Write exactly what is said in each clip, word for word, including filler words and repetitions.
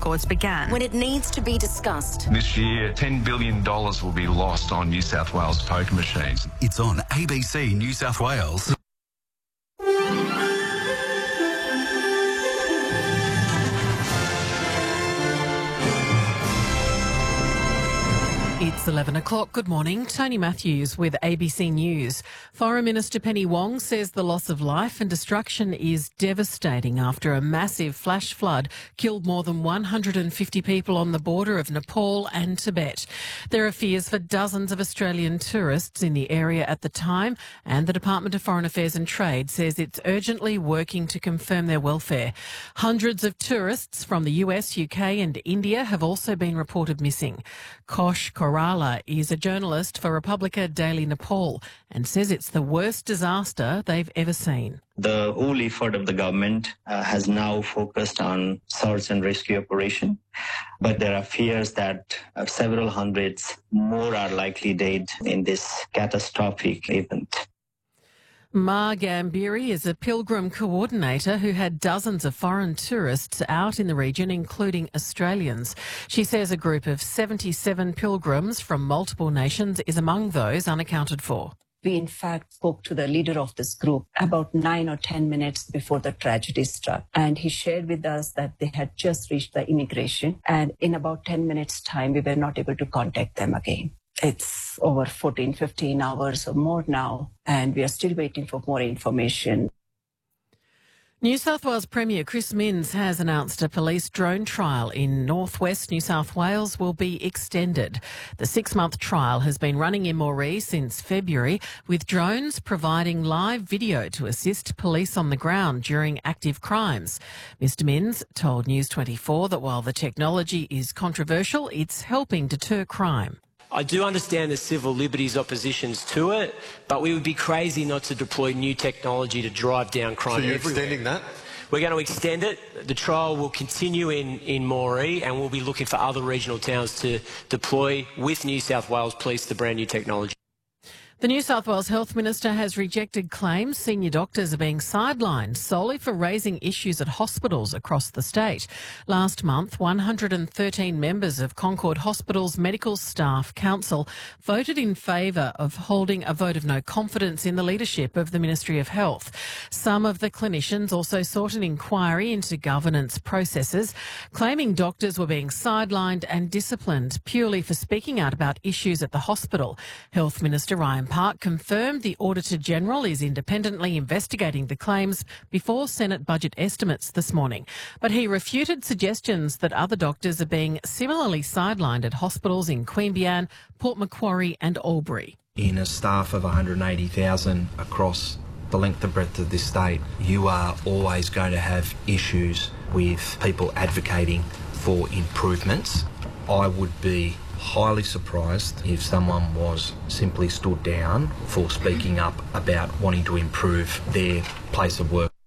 records began. When it needs to be discussed. This year, ten billion dollars will be lost on New South Wales poker machines. It's on A B C New South Wales. It's eleven o'clock. Good morning. Tony Matthews with A B C News. Foreign Minister Penny Wong says the loss of life and destruction is devastating after a massive flash flood killed more than one hundred fifty people on the border of Nepal and Tibet. There are fears for dozens of Australian tourists in the area at the time, and the Department of Foreign Affairs and Trade says it's urgently working to confirm their welfare. Hundreds of tourists from the U S, U K and India have also been reported missing. Kosh Korala is a journalist for Republica Daily Nepal and says it's the worst disaster they've ever seen. The whole effort of the government uh, has now focused on search and rescue operation, but there are fears that uh, several hundreds more are likely dead in this catastrophic event. Ma Gambiri is a pilgrim coordinator who had dozens of foreign tourists out in the region, including Australians. She says a group of seventy-seven pilgrims from multiple nations is among those unaccounted for. We, in fact, spoke to the leader of this group about nine or ten minutes before the tragedy struck. And he shared with us that they had just reached the immigration. And in about ten minutes' time, we were not able to contact them again. It's over fourteen, fifteen hours or more now, and we are still waiting for more information. New South Wales Premier Chris Minns has announced a police drone trial in northwest New South Wales will be extended. The six-month trial has been running in Moree since February, with drones providing live video to assist police on the ground during active crimes. Mister Minns told News twenty-four that while the technology is controversial, it's helping deter crime. I do understand the civil liberties oppositions to it, but we would be crazy not to deploy new technology to drive down crime. So you're everywhere. extending that? We're going to extend it. The trial will continue in, in Moree, and we'll be looking for other regional towns to deploy with New South Wales Police the brand new technology. The New South Wales Health Minister has rejected claims senior doctors are being sidelined solely for raising issues at hospitals across the state. Last month, one hundred thirteen members of Concord Hospital's Medical Staff Council voted in favour of holding a vote of no confidence in the leadership of the Ministry of Health. Some of the clinicians also sought an inquiry into governance processes, claiming doctors were being sidelined and disciplined purely for speaking out about issues at the hospital. Health Minister Ryan Park confirmed the Auditor-General is independently investigating the claims before Senate budget estimates this morning. But he refuted suggestions that other doctors are being similarly sidelined at hospitals in Queanbeyan, Port Macquarie and Albury. In a staff of one hundred eighty thousand across the length and breadth of this state, you are always going to have issues with people advocating for improvements. I would be highly surprised if someone was simply stood down for speaking up about wanting to improve their place of work.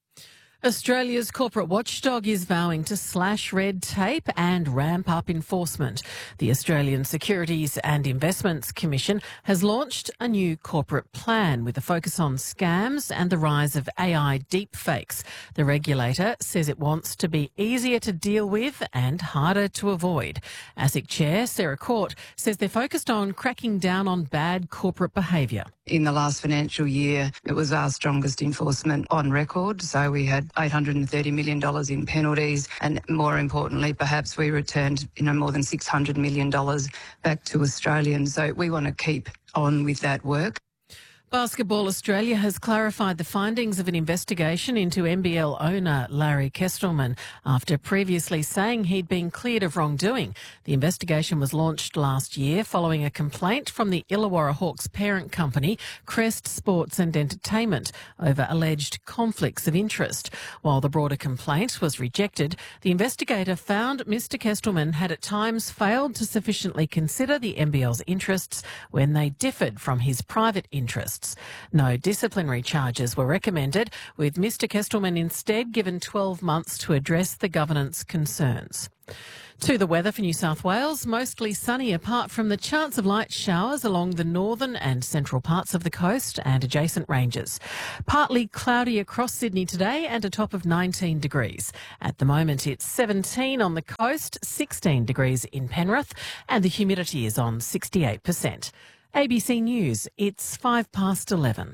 Australia's corporate watchdog is vowing to slash red tape and ramp up enforcement. The Australian Securities and Investments Commission has launched a new corporate plan with a focus on scams and the rise of A I deepfakes. The regulator says it wants to be easier to deal with and harder to avoid. ASIC Chair Sarah Court says they're focused on cracking down on bad corporate behaviour. In the last financial year, it was our strongest enforcement on record. So we had eight hundred thirty million dollars in penalties, and more importantly, perhaps we returned, you know, more than six hundred million dollars back to Australians. So we want to keep on with that work. Basketball Australia has clarified the findings of an investigation into N B L owner Larry Kestelman after previously saying he'd been cleared of wrongdoing. The investigation was launched last year following a complaint from the Illawarra Hawks parent company, Crest Sports and Entertainment, over alleged conflicts of interest. While the broader complaint was rejected, the investigator found Mister Kestelman had at times failed to sufficiently consider the N B L's interests when they differed from his private interests. No disciplinary charges were recommended, with Mister Kestelman instead given twelve months to address the governance concerns. To the weather for New South Wales, mostly sunny apart from the chance of light showers along the northern and central parts of the coast and adjacent ranges. Partly cloudy across Sydney today and a top of nineteen degrees. At the moment it's seventeen on the coast, sixteen degrees in Penrith and the humidity is on sixty-eight percent. A B C News, it's five past eleven.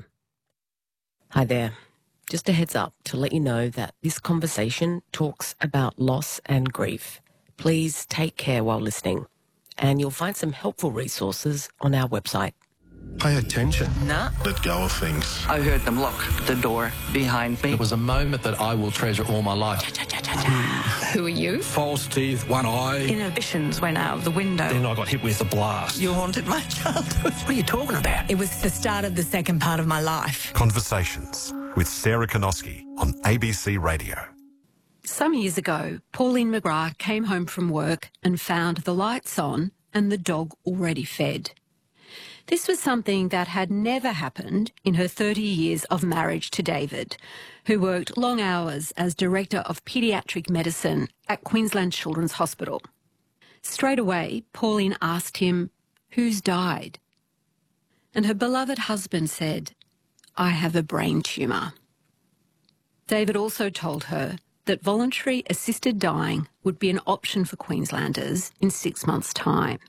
Hi there. Just a heads up to let you know that this conversation talks about loss and grief. Please take care while listening, and you'll find some helpful resources on our website. Pay attention. Nah. Let go of things. I heard them lock the door behind me. It was a moment that I will treasure all my life. Who are you? False teeth, one eye. Inhibitions went out of the window. Then I got hit with a blast. You haunted my childhood. What are you talking about? It was the start of the second part of my life. Conversations with Sarah Konoski on A B C Radio. Some years ago, Pauline McGrath came home from work and found the lights on and the dog already fed. This was something that had never happened in her thirty years of marriage to David, who worked long hours as Director of Paediatric Medicine at Queensland Children's Hospital. Straight away, Pauline asked him, "Who's died?" And her beloved husband said, "I have a brain tumour." David also told her that voluntary assisted dying would be an option for Queenslanders in six months' time.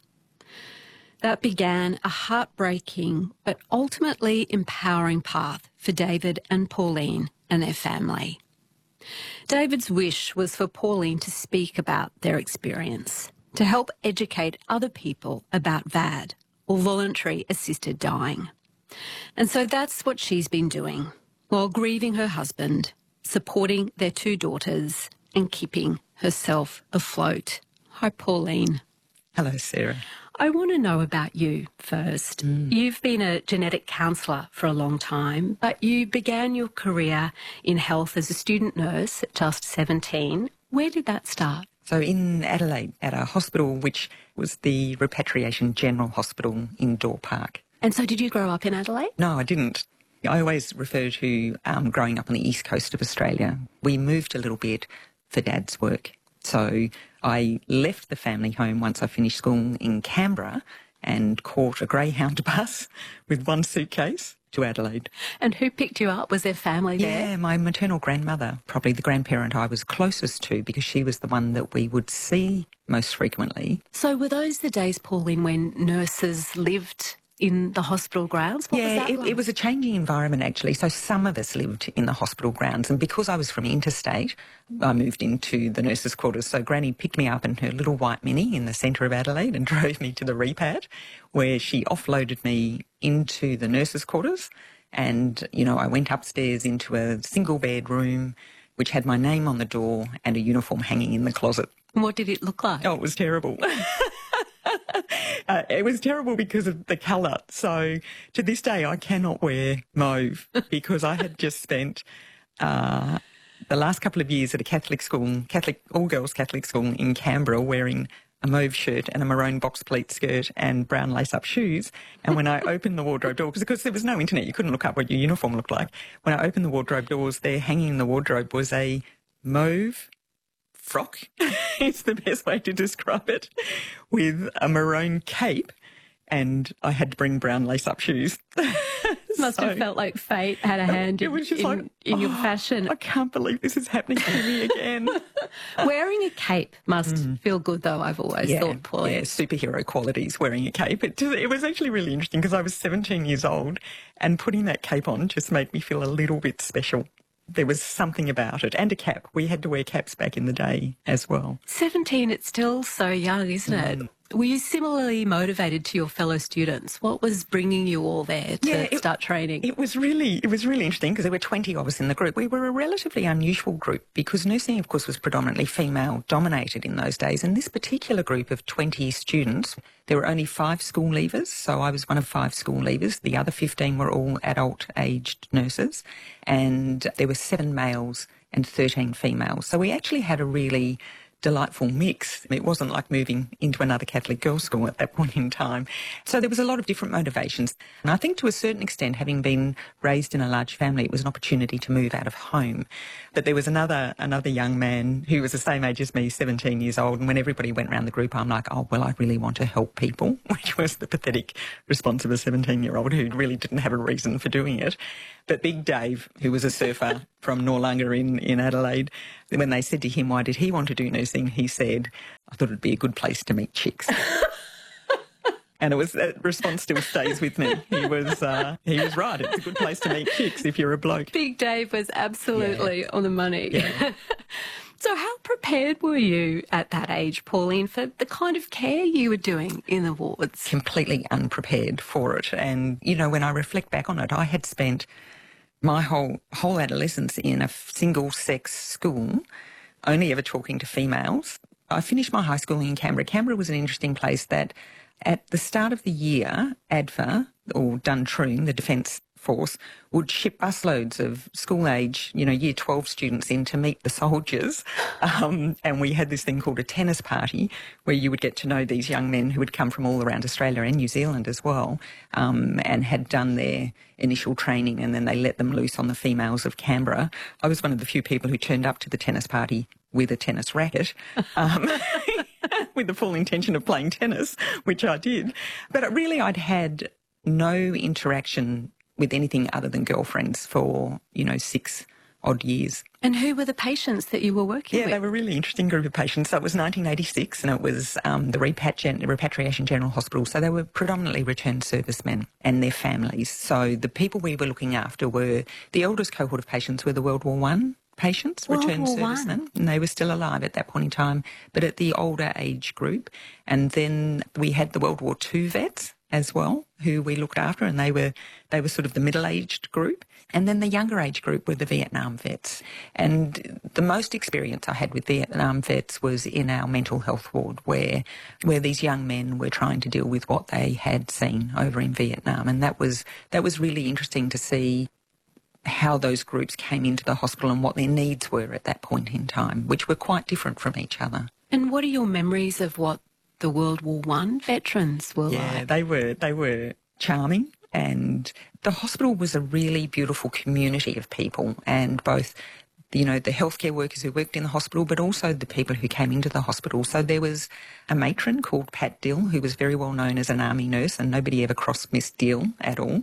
That began a heartbreaking but ultimately empowering path for David and Pauline and their family. David's wish was for Pauline to speak about their experience, to help educate other people about V A D, or voluntary assisted dying. And so that's what she's been doing, while grieving her husband, supporting their two daughters and keeping herself afloat. Hi, Pauline. Hello, Sarah. I want to know about you first. Mm. You've been a genetic counsellor for a long time, but you began your career in health as a student nurse at just seventeen. Where did that start? So in Adelaide, at a hospital which was the Repatriation General Hospital in Door Park. And so did you grow up in Adelaide? No, I didn't. I always refer to um, growing up on the east coast of Australia. We moved a little bit for Dad's work. So I left the family home once I finished school in Canberra and caught a Greyhound bus with one suitcase to Adelaide. And who picked you up? Was there family there? Yeah, my maternal grandmother, probably the grandparent I was closest to because she was the one that we would see most frequently. So were those the days, Pauline, when nurses lived in the hospital grounds? What yeah, was that it, like? it was a changing environment, actually. So some of us lived in the hospital grounds. And because I was from interstate, I moved into the nurses' quarters. So Granny picked me up in her little white Mini in the centre of Adelaide and drove me to the repad, where she offloaded me into the nurses' quarters. And, you know, I went upstairs into a single bedroom, which had my name on the door and a uniform hanging in the closet. What did it look like? Oh, it was terrible. Uh, it was terrible because of the colour. So to this day, I cannot wear mauve because I had just spent uh, the last couple of years at a Catholic school, Catholic all-girls Catholic school in Canberra, wearing a mauve shirt and a maroon box pleat skirt and brown lace-up shoes. And when I opened the wardrobe door, because there was no internet, you couldn't look up what your uniform looked like. When I opened the wardrobe doors, there hanging in the wardrobe was a mauve frock, it's the best way to describe it, with a maroon cape, and I had to bring brown lace-up shoes. Must so, have felt like fate had a hand in, in, like, in oh, your fashion. I can't believe this is happening to me again. Wearing a cape must mm. feel good, though, I've always yeah, thought, Pauline. Yeah, superhero qualities, wearing a cape. It, it was actually really interesting because I was seventeen years old and putting that cape on just made me feel a little bit special. There was something about it. And a cap. We had to wear caps back in the day as well. seventeen, it's still so young, isn't mm. it? Were you similarly motivated to your fellow students? What was bringing you all there to yeah, it, start training? It was really, it was really interesting because there were twenty of us in the group. We were a relatively unusual group because nursing, of course, was predominantly female dominated in those days. And this particular group of twenty students, there were only five school leavers. So I was one of five school leavers. The other fifteen were all adult-aged nurses. And there were seven males and thirteen females. So we actually had a really delightful mix. It wasn't like moving into another Catholic girls' school at that point in time. So there was a lot of different motivations. And I think to a certain extent, having been raised in a large family, it was an opportunity to move out of home. But there was another another young man who was the same age as me, seventeen years old, and when everybody went around the group, I'm like, oh, well, I really want to help people, which was the pathetic response of a seventeen-year-old who really didn't have a reason for doing it. But Big Dave, who was a surfer from Noarlunga in, in Adelaide, when they said to him, why did he want to do nursing, he said, I thought it'd be a good place to meet chicks. And it was that response still stays with me. He was uh, he was right. It's a good place to meet chicks if you're a bloke. Big Dave was absolutely yeah. on the money. Yeah. So how prepared were you at that age, Pauline, for the kind of care you were doing in the wards? Completely unprepared for it. And, you know, when I reflect back on it, I had spent my whole whole adolescence in a single-sex school, only ever talking to females. I finished my high school in Canberra. Canberra was an interesting place that at the start of the year, A D F A, or Duntroon, the Defence Force, would ship busloads of school-age, you know, year twelve students in to meet the soldiers. Um, and we had this thing called a tennis party where you would get to know these young men who had come from all around Australia and New Zealand as well, um, and had done their initial training, and then they let them loose on the females of Canberra. I was one of the few people who turned up to the tennis party with a tennis racket, um, with the full intention of playing tennis, which I did. But really I'd had no interaction with anything other than girlfriends for, you know, six odd years. And who were the patients that you were working yeah, with? Yeah, they were a really interesting group of patients. So it was nineteen eighty-six and it was um, the Repatri- Repatriation General Hospital. So they were predominantly returned servicemen and their families. So the people we were looking after were, the oldest cohort of patients were the World War One patients, World returned War servicemen, One. and they were still alive at that point in time, but at the older age group. And then we had the World War Two vets as well, who we looked after, and they were they were sort of the middle-aged group. And then the younger age group were the Vietnam vets. And the most experience I had with Vietnam vets was in our mental health ward, where where these young men were trying to deal with what they had seen over in Vietnam. And that was that was really interesting to see how those groups came into the hospital and what their needs were at that point in time, which were quite different from each other. And what are your memories of what the World War One veterans were yeah, like? Yeah, they were they were charming, and the hospital was a really beautiful community of people, and both, you know, the healthcare workers who worked in the hospital, but also the people who came into the hospital. So there was a matron called Pat Dill, who was very well known as an army nurse, and nobody ever crossed Miss Dill at all.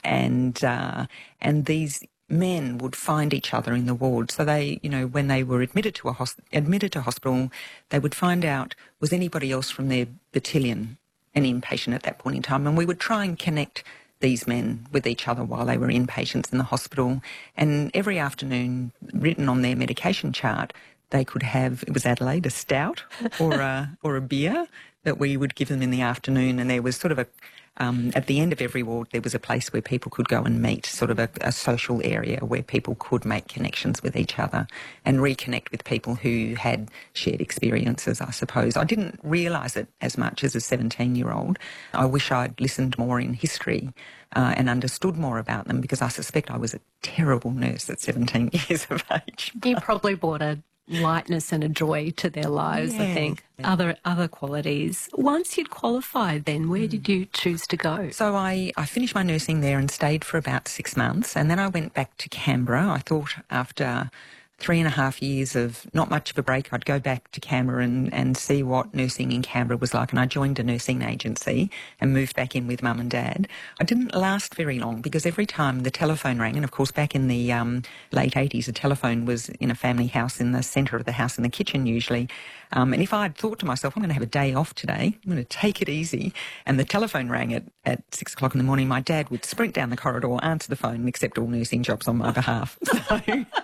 And uh, and these men would find each other in the ward. So they, you know, when they were admitted to a hosp- admitted to hospital, they would find out, was anybody else from their battalion an inpatient at that point in time? And we would try and connect these men with each other while they were inpatients in the hospital. And every afternoon, written on their medication chart, they could have, it was Adelaide, a stout or a, or a beer that we would give them in the afternoon. And there was sort of a, um, at the end of every ward, there was a place where people could go and meet, sort of a, a social area where people could make connections with each other and reconnect with people who had shared experiences, I suppose. I didn't realise it as much as a seventeen-year-old. I wish I'd listened more in history uh, and understood more about them, because I suspect I was a terrible nurse at seventeen years of age. You probably brought a lightness and a joy to their lives, yeah. I think. Yeah. Other other qualities. Once you'd qualified then, where mm. did you choose to go? So I, I finished my nursing there and stayed for about six months, and then I went back to Canberra. I thought after three and a half years of not much of a break, I'd go back to Canberra and, and see what nursing in Canberra was like. And I joined a nursing agency and moved back in with mum and dad. I didn't last very long, because every time the telephone rang, and of course back in the um, late eighties, a telephone was in a family house in the centre of the house in the kitchen usually. Um, and if I'd thought to myself, I'm going to have a day off today, I'm going to take it easy, and the telephone rang at, at six o'clock in the morning, my dad would sprint down the corridor, answer the phone and accept all nursing jobs on my behalf. So...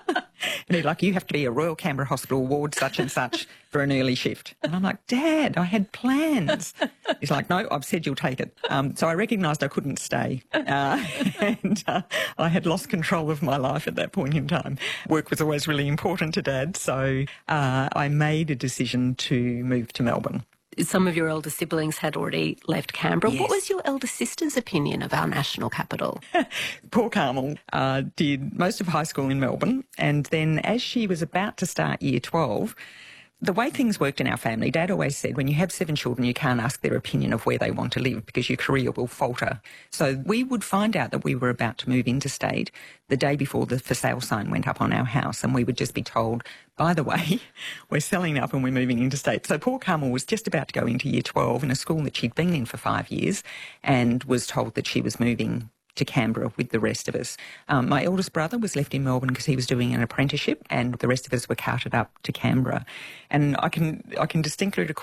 And he'd like, you have to be a Royal Canberra Hospital ward such and such for an early shift. And I'm like, Dad, I had plans. He's like, no, I've said you'll take it. Um, so I recognised I couldn't stay. Uh, and uh, I had lost control of my life at that point in time. Work was always really important to Dad. So uh, I made a decision to move to Melbourne. Some of your elder siblings had already left Canberra. Yes. What was your elder sister's opinion of our national capital? Poor Carmel uh, did most of high school in Melbourne, and then as she was about to start year twelve, the way things worked in our family, Dad always said when you have seven children, you can't ask their opinion of where they want to live because your career will falter. So we would find out that we were about to move interstate the day before the for sale sign went up on our house, and we would just be told, by the way, we're selling up and we're moving interstate. So poor Carmel was just about to go into year twelve in a school that she'd been in for five years and was told that she was moving to Canberra with the rest of us. Um, my eldest brother was left in Melbourne because he was doing an apprenticeship, and the rest of us were carted up to Canberra. And I can I can distinctly